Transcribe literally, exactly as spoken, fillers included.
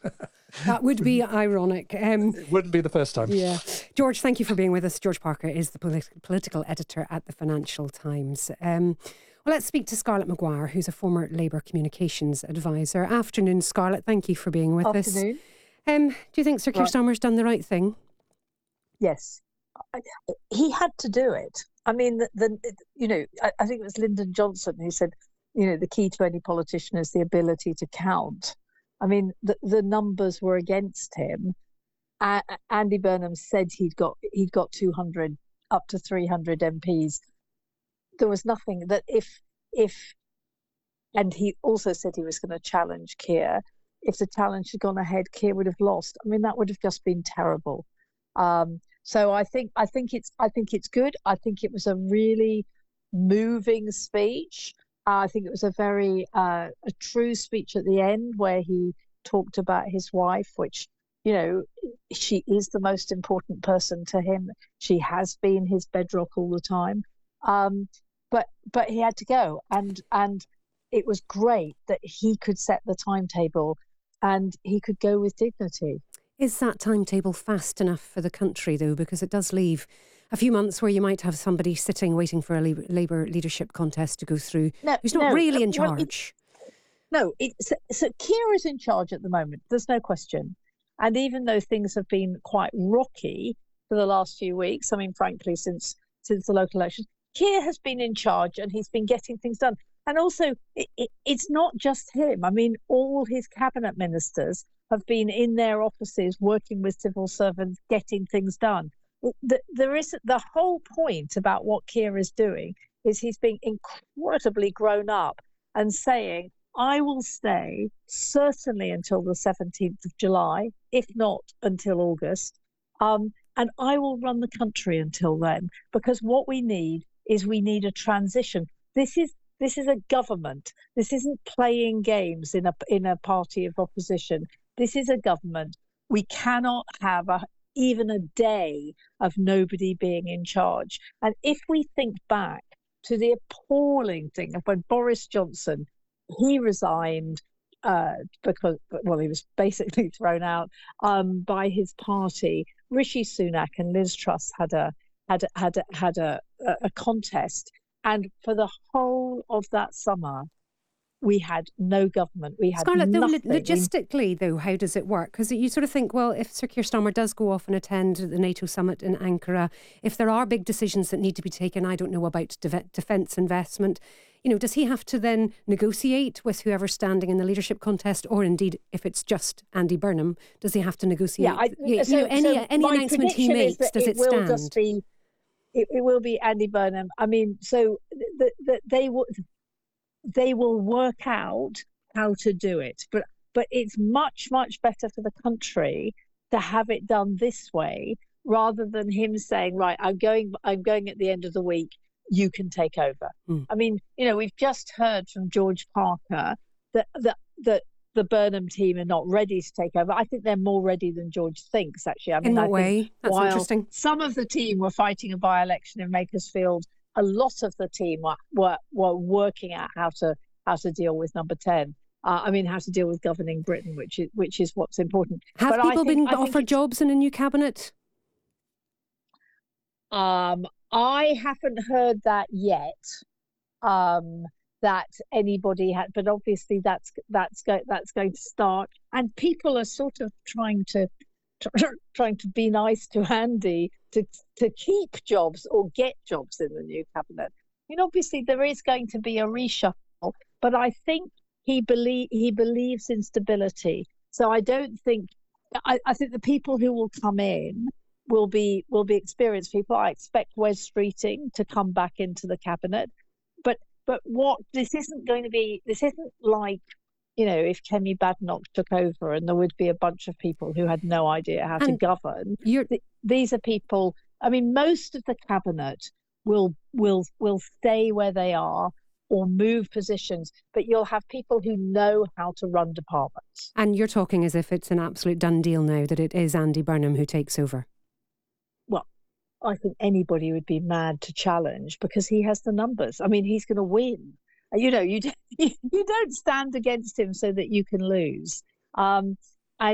That would be ironic. Um, it wouldn't be the first time. Yeah. George, thank you for being with us. George Parker is the polit- political editor at the Financial Times. Um, well, let's speak to Scarlett Maguire, who's a former Labour communications advisor. Afternoon, Scarlett. Thank you for being with Afternoon. us. Um, do you think Sir Keir Right. Starmer's done the right thing? Yes. I, he had to do it. I mean, the, the you know, I, I think it was Lyndon Johnson who said, you know, the key to any politician is the ability to count. I mean, the, the numbers were against him. Uh, Andy Burnham said he'd got he'd got two hundred, up to three hundred M Ps. There was nothing that if if, and he also said he was going to challenge Keir. If the challenge had gone ahead, Keir would have lost. I mean, that would have just been terrible. Um, so I think I think it's I think it's good. I think it was a really moving speech. Uh, I think it was a very uh, a true speech at the end where he talked about his wife, which, you know, she is the most important person to him. She has been his bedrock all the time. Um, but but he had to go, and and it was great that he could set the timetable and he could go with dignity. Is that timetable fast enough for the country, though? Because it does leave a few months where you might have somebody sitting waiting for a Labour, Labour leadership contest to go through no, who's not no, really in well, charge. It, no, it's, so Keir is in charge at the moment. There's no question. And even though things have been quite rocky for the last few weeks, I mean, frankly, since since the local elections, Keir has been in charge and he's been getting things done. And also, it, it, it's not just him. I mean, all his cabinet ministers have been in their offices working with civil servants, getting things done. The, there is the whole point about what Keir is doing is he's being incredibly grown up and saying, I will stay certainly until the seventeenth of July, if not until August, um, and I will run the country until then, because what we need is we need a transition. This is this is a government. This isn't playing games in a in a party of opposition. This is a government. We cannot have a, even a day of nobody being in charge. And if we think back to the appalling thing of when Boris Johnson, he resigned uh, because, well, he was basically thrown out um, by his party. Rishi Sunak and Liz Truss had a had a, had a, had a, a contest, and for the whole of that summer, we had no government. We had Scarlett, nothing. though, logistically, though, how does it work? Because you sort of think, well, if Sir Keir Starmer does go off and attend the NATO summit in Ankara, if there are big decisions that need to be taken, I don't know, about de- defence investment, you know, does he have to then negotiate with whoever's standing in the leadership contest, or indeed, if it's just Andy Burnham, does he have to negotiate? Yeah, I, you, so, you know, any so any announcement he makes, does it, it will stand? Just be, it, it will be Andy Burnham. I mean, so the, the, they will they will work out how to do it, but but it's much much better for the country to have it done this way rather than him saying, right, I'm going I'm going at the end of the week, you can take over. Mm. I mean, you know, we've just heard from George Parker that that that the Burnham team are not ready to take over. I think they're more ready than George thinks, actually. I mean, in what I way? That's while interesting. Some of the team were fighting a by-election in Makersfield, a lot of the team were were, were working out how to how to deal with number ten. Uh, I mean, how to deal with governing Britain, which is which is what's important. Have but people think, been offered jobs in a new cabinet? Um, I haven't heard that yet. Um, that anybody had, but obviously that's that's go, that's going to start, and people are sort of trying to trying to be nice to Andy to to keep jobs or get jobs in the new cabinet. I mean, obviously there is going to be a reshuffle, but I think he believe he believes in stability. So I don't think I, I think the people who will come in will be will be experienced people. I expect Wes Streeting to come back into the cabinet, but but what this isn't going to be. This isn't like, you know, if Kemi Badenoch took over and there would be a bunch of people who had no idea how and to govern. Th- these are people. I mean, most of the cabinet will will will stay where they are or move positions, but you'll have people who know how to run departments. And you're talking as if it's an absolute done deal now that it is Andy Burnham who takes over. Well, I think anybody would be mad to challenge because he has the numbers. I mean, he's going to win. You know, you don't, you don't stand against him so that you can lose. Um,